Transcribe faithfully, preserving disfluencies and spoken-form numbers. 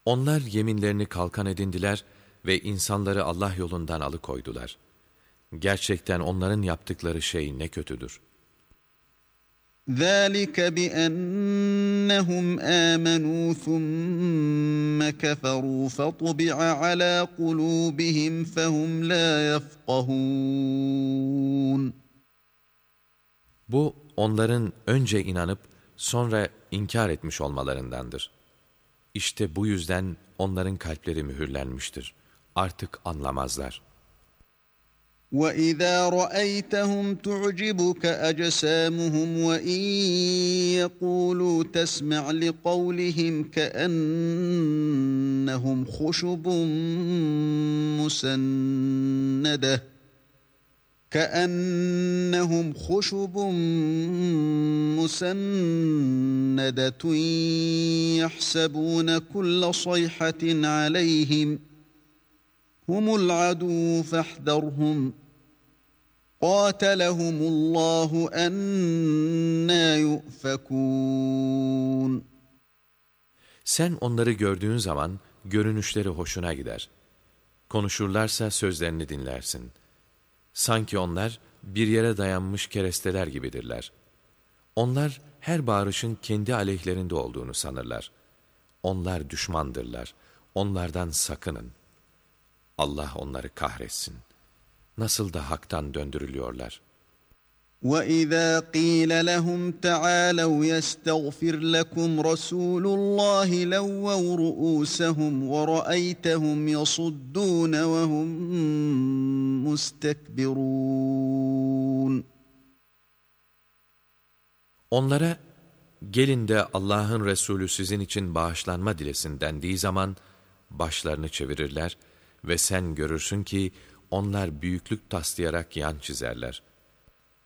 Onlar yeminlerini kalkan edindiler ve insanları Allah yolundan alıkoydular. Gerçekten onların yaptıkları şey ne kötüdür. ذَٰلِكَ بِأَنَّهُمْ آمَنُوا ثُمَّ كَفَرُوا فَطُبِعَ عَلَى قُلُوبِهِمْ فَهُمْ لَا يَفْقَهُونَ Bu onların önce inanıp sonra inkar etmiş olmalarındandır. İşte bu yüzden onların kalpleri mühürlenmiştir. Artık anlamazlar. وَإِذَا رَأَيْتَهُمْ تُعْجِبُكَ أَجْسَامُهُمْ وَإِنْ يَقُولُوا تَسْمَعْ لِقَوْلِهِمْ كَأَنَّهُمْ خُشُبٌ مُّسَنَّدَةٌ كَأَنَّهُمْ خُشُبٌ مُّسَنَّدَةٌ يَحْسَبُونَ كُلَّ صَيْحَةٍ عَلَيْهِمْ هُمُ الْعَدُوُّ فَاحْذَرْهُمْ قَاتَلَهُمُ اللّٰهُ أَنَّىٰ يُؤْفَكُونَ Sen onları gördüğün zaman görünüşleri hoşuna gider. Konuşurlarsa sözlerini dinlersin. Sanki onlar bir yere dayanmış keresteler gibidirler. Onlar her bağırışın kendi aleyhlerinde olduğunu sanırlar. Onlar düşmandırlar. Onlardan sakının. Allah onları kahretsin. Nasıl da haktan döndürülüyorlar. وَإِذَا قِيلَ لَهُمْ تَعَالَوْا يَسْتَغْفِرْ لَكُمْ رَسُولُ اللّٰهِ لَوَّوْا رُءُوسَهُمْ وَرَأَيْتَهُمْ يَصُدُّونَ وَهُمْ مُسْتَكْبِرُونَ Onlara gelin de Allah'ın Resulü sizin için bağışlanma dilesin dendiği zaman başlarını çevirirler ve sen görürsün ki onlar büyüklük taslayarak yan çizerler.